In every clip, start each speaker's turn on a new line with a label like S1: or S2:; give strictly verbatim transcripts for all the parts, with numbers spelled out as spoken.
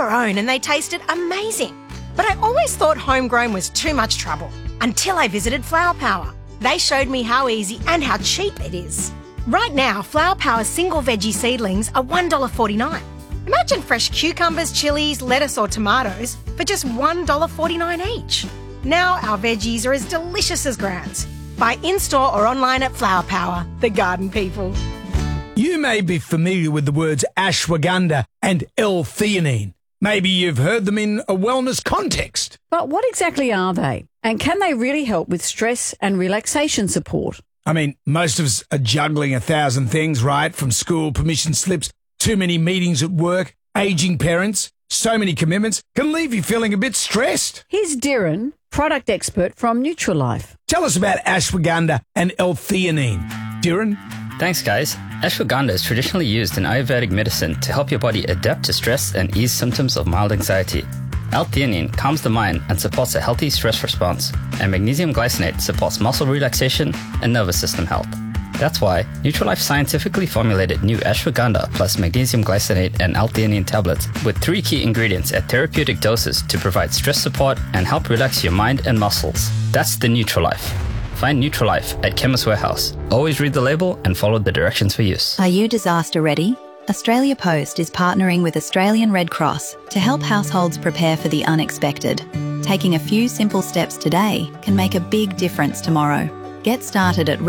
S1: our own and they tasted amazing. But I always thought homegrown was too much trouble until I visited Flower Power. They showed me how easy and how cheap it is. Right now, Flower Power single veggie seedlings are one dollar forty-nine. Imagine fresh cucumbers, chilies, lettuce or tomatoes for just one dollar forty-nine each. Now our veggies are as delicious as grounds. Buy in-store or online at Flower Power, the garden people.
S2: You may be familiar with the words ashwagandha and L-theanine. Maybe you've heard them in a wellness context.
S3: But what exactly are they? And can they really help with stress and relaxation support?
S2: I mean, most of us are juggling a thousand things, right? From school, permission slips, too many meetings at work, aging parents, so many commitments can leave you feeling a bit stressed.
S3: Here's Darren, product expert from Nutrilife.
S2: Tell us about ashwagandha and L-theanine. Darren?
S4: Thanks, guys. Ashwagandha is traditionally used in Ayurvedic medicine to help your body adapt to stress and ease symptoms of mild anxiety. L-theanine calms the mind and supports a healthy stress response, and magnesium glycinate supports muscle relaxation and nervous system health. That's why Nutrilife scientifically formulated new ashwagandha plus magnesium glycinate and L-theanine tablets with three key ingredients at therapeutic doses to provide stress support and help relax your mind and muscles. That's the Nutrilife. Find Nutrilife at Chemist Warehouse. Always read the label and follow the directions for use.
S5: Are you disaster ready? Australia Post is partnering with Australian Red Cross to help households prepare for the unexpected. Taking a few simple steps today can make a big difference tomorrow. Get started at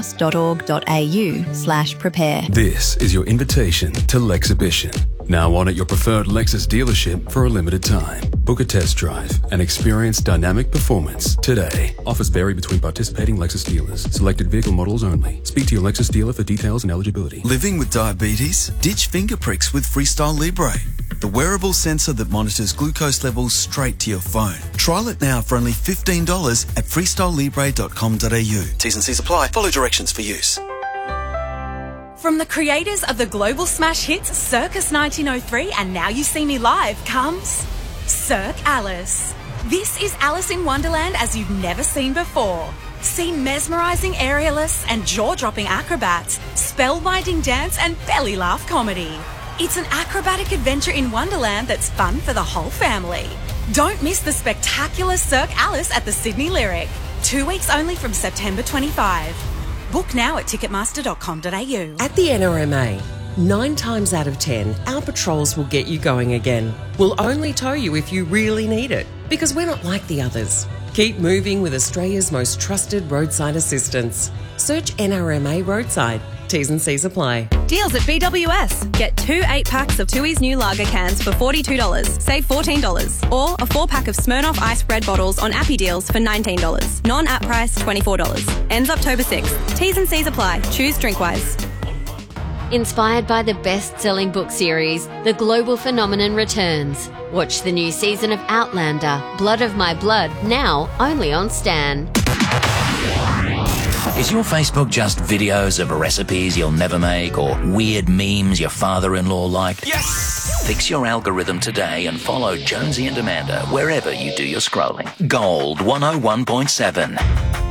S5: redcross.org.au slash prepare.
S6: This is your invitation to Lexhibition. Now on at your preferred Lexus dealership for a limited time. Book a test drive and experience dynamic performance today. Offers vary between participating Lexus dealers. Selected vehicle models only. Speak to your Lexus dealer for details and eligibility.
S7: Living with diabetes? Ditch finger pricks with Freestyle Libre, the wearable sensor that monitors glucose levels straight to your phone. Trial it now for only fifteen dollars at freestyle libre dot com dot a u. T's and C's apply. Follow directions for use.
S8: From the creators of the global smash hits Circus nineteen oh three and Now You See Me Live comes Cirque Alice. This is Alice in Wonderland as you've never seen before. See mesmerising aerialists and jaw-dropping acrobats, spellbinding dance and belly laugh comedy. It's an acrobatic adventure in Wonderland that's fun for the whole family. Don't miss the spectacular Cirque Alice at the Sydney Lyric. Two weeks only from September twenty-fifth. Book now at ticketmaster dot com dot a u.
S9: At the N R M A, nine times out of ten, our patrols will get you going again. We'll only tow you if you really need it, because we're not like the others. Keep moving with Australia's most trusted roadside assistance. Search N R M A Roadside. T's and C's apply.
S10: Deals at B W S. Get two eight-packs of Tooheys New Lager cans for forty-two dollars. Save fourteen dollars. Or a four-pack of Smirnoff Ice Bread bottles on Appy Deals for nineteen dollars. Non-app price, twenty-four dollars. Ends October sixth. T's and C's apply. Choose Drinkwise.
S11: Inspired by the best-selling book series, The Global Phenomenon returns. Watch the new season of Outlander, Blood of My Blood, now only on Stan.
S12: Is your Facebook just videos of recipes you'll never make or weird memes your father-in-law liked?
S13: Yes!
S12: Fix your algorithm today and follow Jonesy and Amanda wherever you do your scrolling. Gold one oh one point seven.